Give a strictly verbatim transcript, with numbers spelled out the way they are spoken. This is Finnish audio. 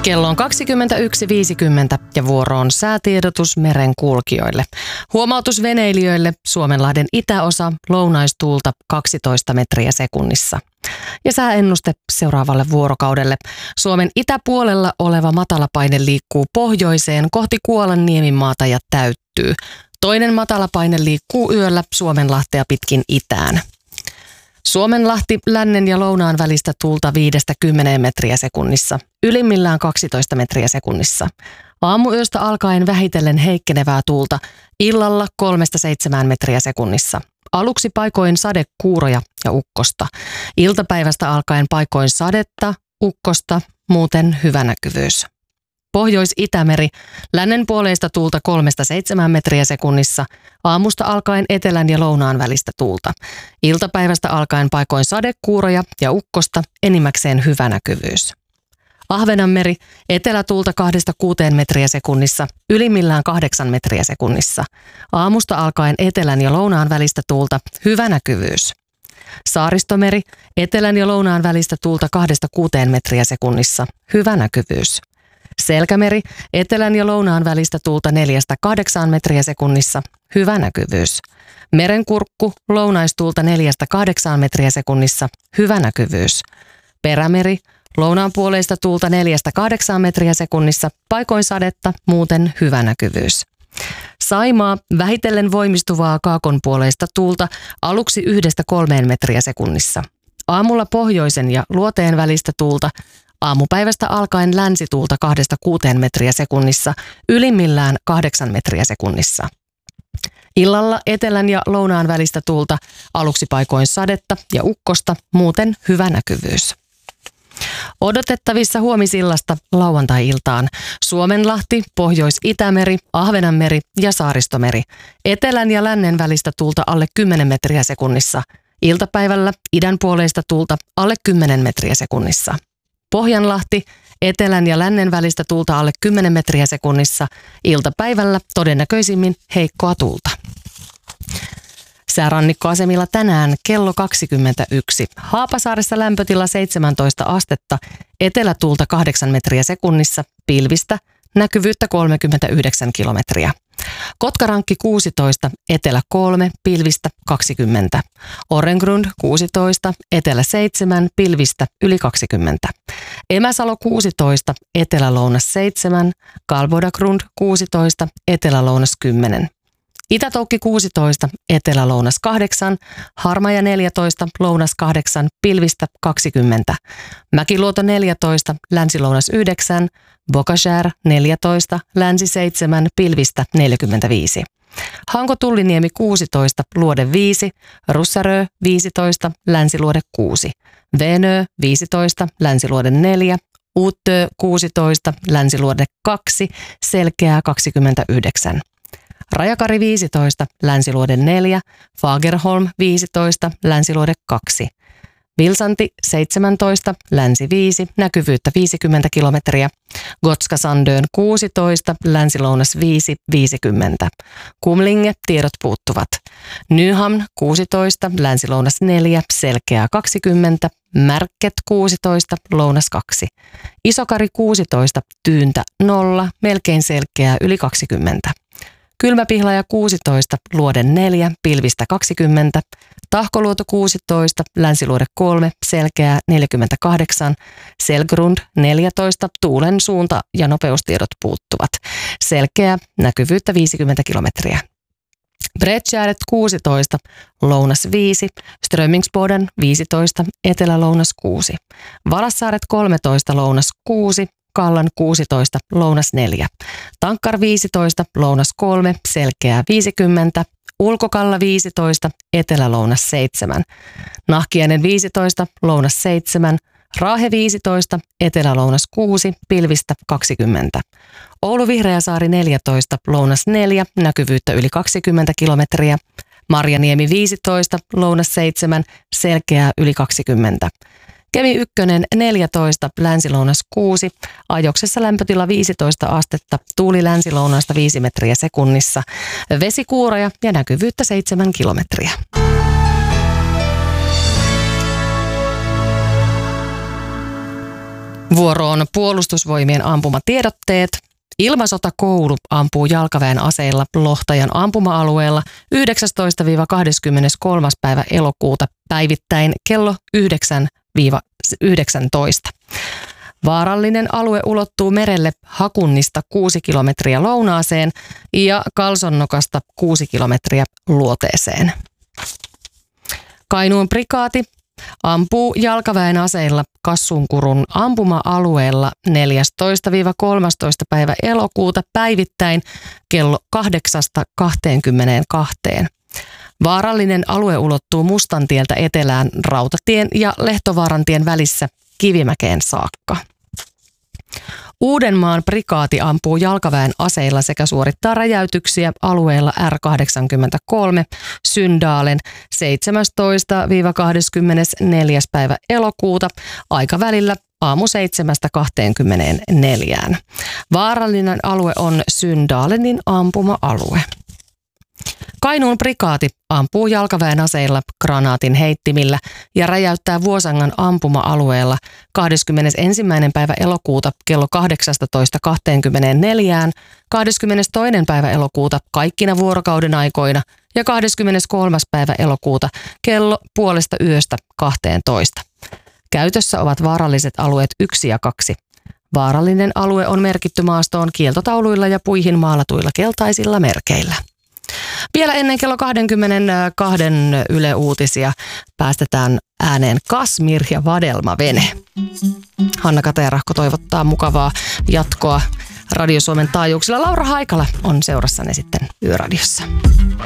Kello on kaksikymmentäyksi viisikymmentä ja vuoro on säätiedotus merenkulkijoille. Huomautus veneilijöille: Suomenlahden itäosa, lounaistuulta kaksitoista metriä sekunnissa. Ja sääennuste seuraavalle vuorokaudelle. Suomen itäpuolella oleva matalapaine liikkuu pohjoiseen kohti Kuolan Niemimaata ja täyttyy. Toinen matalapaine liikkuu yöllä Suomenlahtea pitkin itään. Suomenlahti lännen ja lounaan välistä tuulta viidestä kymmeneen metriä sekunnissa, ylimmillään kaksitoista metriä sekunnissa. Aamuyöstä alkaen vähitellen heikkenevää tuulta, illalla kolmesta seitsemään metriä sekunnissa. Aluksi paikoin sadekuuroja ja ukkosta. Iltapäivästä alkaen paikoin sadetta, ukkosta, muuten hyvä näkyvyys. Pohjois-Itämeri, lännen puoleista tuulta kolmesta seitsemään metriä sekunnissa, aamusta alkaen etelän ja lounaan välistä tuulta. Iltapäivästä alkaen paikoin sadekuuroja ja ukkosta, enimmäkseen hyvä näkyvyys. Ahvenanmeri, etelätuulta kahdesta kuuteen metriä sekunnissa, ylimmillään kahdeksan metriä sekunnissa. Aamusta alkaen etelän ja lounaan välistä tuulta, hyvä näkyvyys. Saaristomeri, etelän ja lounaan välistä tuulta kahdesta kuuteen metriä sekunnissa, hyvä näkyvyys. Selkämeri, etelän ja lounaan välistä tuulta neljästä kahdeksaan metriä sekunnissa, hyvä näkyvyys. Merenkurkku, lounaistuulta neljästä kahdeksaan metriä sekunnissa, hyvä näkyvyys. Perämeri, lounaan puoleista tuulta neljästä kahdeksaan metriä sekunnissa, paikoin sadetta, muuten hyvä näkyvyys. Saimaa, vähitellen voimistuvaa kaakon puoleista tuulta, aluksi yhdestä kolmeen metriä sekunnissa. Aamulla pohjoisen ja luoteen välistä tuulta, aamupäivästä alkaen länsituulta kahdesta kuuteen metriä sekunnissa, ylimmillään kahdeksan metriä sekunnissa. Illalla etelän ja lounaan välistä tuulta, aluksi paikoin sadetta ja ukkosta, muuten hyvä näkyvyys. Odotettavissa huomisillasta lauantai-iltaan: Suomenlahti, Pohjois-Itämeri, Ahvenanmeri ja Saaristomeri. Etelän ja lännen välistä tuulta alle kymmenen metriä sekunnissa. Iltapäivällä idän puoleista tuulta alle kymmenen metriä sekunnissa. Pohjanlahti, etelän ja lännen välistä tuulta alle kymmenen metriä sekunnissa. Iltapäivällä todennäköisimmin heikkoa tuulta. Säärannikkoasemilla tänään kello kaksikymmentäyksi. Haapasaaressa lämpötila seitsemäntoista astetta, etelätuulta kahdeksan metriä sekunnissa, pilvistä, näkyvyyttä kolmekymmentäyhdeksän kilometriä. Kotkarankki kuusitoista, etelä kolme, pilvistä kaksikymmentä. Orrengrund kuusitoista, etelä seitsemän, pilvistä yli kaksikymmentä. Emäsalo kuusitoista, etelä-lounas seitsemän, Kalbodagrund kuusitoista, etelä-lounas kymmenen. Itätoukki kuusitoista, etelä-lounas kahdeksan, Harmaja neljätoista, lounas kahdeksan, pilvistä kaksikymmentä. Mäkiluoto neljätoista, länsi-lounas yhdeksän, Bokashär neljätoista, länsi seitsemän, pilvistä neljäkymmentäviisi. Hanko-Tulliniemi kuusitoista, luode viisi, Russarö viisitoista, länsiluode kuusi. Venö viisitoista, länsiluode neljä, Uutö kuusitoista, länsiluode kaksi, Selkeää kaksikymmentäyhdeksän. Rajakari viisitoista, länsiluode neljä, Fagerholm viisitoista, länsiluode kaksi. Vilsanti seitsemäntoista, länsi viisi, näkyvyyttä viisikymmentä kilometriä. Gotska-Sandön kuusitoista, länsi-lounas viisi, viisikymmentä. Kumlinge, tiedot puuttuvat. Nyhamn kuusitoista, länsi-lounas neljä, Selkeää kaksikymmentä. Märket kuusitoista, lounas kaksi. Isokari kuusitoista, tyyntä nolla, melkein Selkeää yli kaksikymmentä. Kylmäpihlaja kuusitoista, luode neljä, pilvistä kaksikymmentä. Tahkoluoto kuusitoista, länsiluode kolme, Selkeää neljäkymmentäkahdeksan. Selgrund neljätoista, tuulen suunta ja nopeustiedot puuttuvat. Selkeää, näkyvyyttä viisikymmentä kilometriä. Bredskäret kuusitoista, lounas viisi, Strömingsboden viisitoista, etelä-lounas kuusi. Valassaaret kolmetoista, lounas kuusi, Kallan kuusitoista, lounas neljä. Tankkar viisitoista, lounas kolme, Selkeää viisikymmentä. Ulkokalla viisitoista, etelä-lounas seitsemän. Nahkiainen viisitoista, lounas seitsemän. Raahe viisitoista, etelä-lounas kuusi, pilvistä kaksikymmentä. Oulu Vihreäsaari neljätoista, lounas neljä, näkyvyyttä yli kaksikymmentä kilometriä. Marjaniemi viisitoista, lounas seitsemän, Selkeää yli kaksikymmentä. Kemi ykkönen neljätoista, länsi-lounas kuusi, ajoksessa lämpötila viisitoista astetta, tuuli länsi-lounaasta viisi metriä sekunnissa, vesikuuroja ja näkyvyyttä seitsemän kilometriä. Vuoroon puolustusvoimien ampumatiedotteet. Ilmasotakoulu ampuu jalkaväen aseilla Lohtajan ampuma-alueella yhdeksästoista kahdeskymmeneskolmas päivä elokuuta päivittäin kello yhdeksän yhdeksäntoista. Vaarallinen alue ulottuu merelle Hakunnista kuusi kilometriä lounaaseen ja Kalsonnokasta kuusi kilometriä luoteeseen. Kainuun prikaati ampuu jalkaväen aseilla Kassunkurun ampuma-alueella neljästoista kolmastoista päivä elokuuta päivittäin kello kahdeksasta kahteenkymmeneenkahteen. Vaarallinen alue ulottuu Mustantieltä etelään Rautatien ja Lehtovaarantien välissä Kivimäkeen saakka. Uudenmaan prikaati ampuu jalkaväen aseilla sekä suorittaa räjäytyksiä alueella R kahdeksankymmentäkolme Syndaalen seitsemästoista kahdeskymmenesneljäs päivä elokuuta aikavälillä aamu seitsemästä kahteenkymmeneenneljään. Vaarallinen alue on Syndaalenin ampuma-alue. Kainuun prikaati ampuu jalkaväen aseilla granaatin heittimillä ja räjäyttää Vuosangan ampuma-alueella kahdeskymmenesensimmäinen päivä elokuuta kello kahdeksastatoista kahteenkymmeneenneljään, kahdeskymmenestoinen päivä elokuuta kaikkina vuorokauden aikoina ja kahdeskymmeneskolmas päivä elokuuta kello puolesta yöstä kahteentoista. Käytössä ovat vaaralliset alueet yksi ja kaksi. Vaarallinen alue on merkitty maastoon kieltotauluilla ja puihin maalatuilla keltaisilla merkeillä. Vielä ennen kello kaksikymmentäkaksi Yle Uutisia päästetään ääneen Kasmir ja Vadelma-vene. Hanna Katajärahko toivottaa mukavaa jatkoa Radio Suomen taajuuksilla. Laura Haikala on seurassanne sitten Yöradiossa.